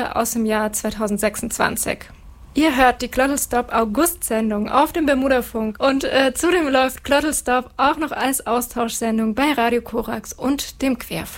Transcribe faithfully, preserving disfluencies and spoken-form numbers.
Ausgabe aus dem Jahr zweitausendsechsundzwanzig. Ihr hört die Glottalstop August-Sendung auf dem Bermudafunk und äh, zudem läuft Glottalstop auch noch als Austauschsendung bei Radio Korax und dem Querfunk.